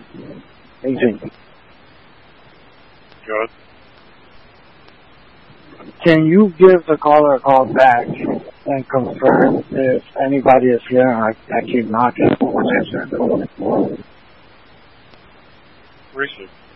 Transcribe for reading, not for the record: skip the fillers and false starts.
Easy. Good. Can you give the caller a call back and confirm if anybody is here? I keep knocking. Receive.